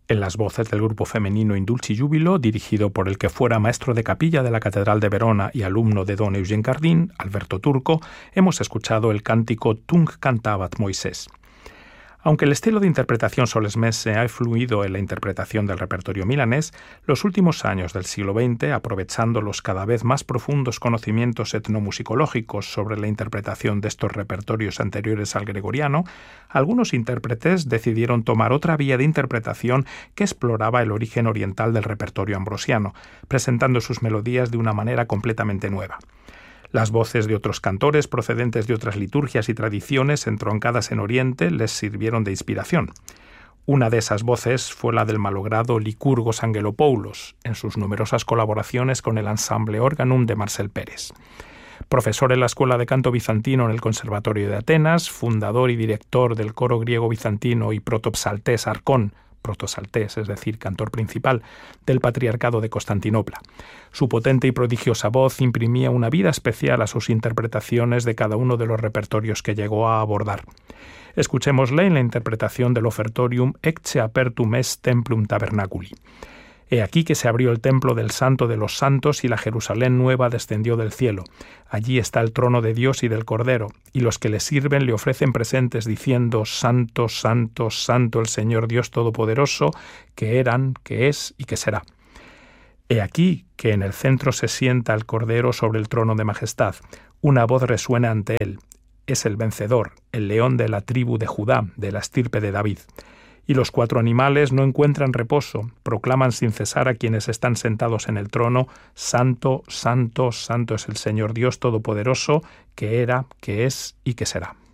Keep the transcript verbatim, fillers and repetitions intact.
En las voces del grupo femenino In Dulci Jubilo, dirigido por el que fuera maestro de capilla de la Catedral de Verona y alumno de don Eugene Cardin, Alberto Turco, hemos escuchado el cántico Tung cantabat Moisés. Aunque el estilo de interpretación solesmese ha influido en la interpretación del repertorio milanés, los últimos años del siglo veinte, aprovechando los cada vez más profundos conocimientos etnomusicológicos sobre la interpretación de estos repertorios anteriores al gregoriano, algunos intérpretes decidieron tomar otra vía de interpretación que exploraba el origen oriental del repertorio ambrosiano, presentando sus melodías de una manera completamente nueva. Las voces de otros cantores procedentes de otras liturgias y tradiciones entroncadas en Oriente les sirvieron de inspiración. Una de esas voces fue la del malogrado Lycurgos Angelopoulos, en sus numerosas colaboraciones con el Ensemble Organum de Marcel Pérez. Profesor en la Escuela de Canto Bizantino en el Conservatorio de Atenas, fundador y director del coro griego bizantino y protopsaltés Arcón, protosaltés, es decir, cantor principal del Patriarcado de Constantinopla. Su potente y prodigiosa voz imprimía una vida especial a sus interpretaciones de cada uno de los repertorios que llegó a abordar. Escuchémosle en la interpretación del Ofertorium Ecce apertum est templum tabernaculi. He aquí que se abrió el templo del Santo de los Santos y la Jerusalén nueva descendió del cielo. Allí está el trono de Dios y del Cordero, y los que le sirven le ofrecen presentes diciendo: Santo, Santo, Santo el Señor Dios Todopoderoso, que eran, que es y que será. He aquí que en el centro se sienta el Cordero sobre el trono de majestad. Una voz resuena ante él. Es el vencedor, el león de la tribu de Judá, de la estirpe de David. Y los cuatro animales no encuentran reposo, proclaman sin cesar a quienes están sentados en el trono: Santo, Santo, Santo es el Señor Dios Todopoderoso, que era, que es y que será.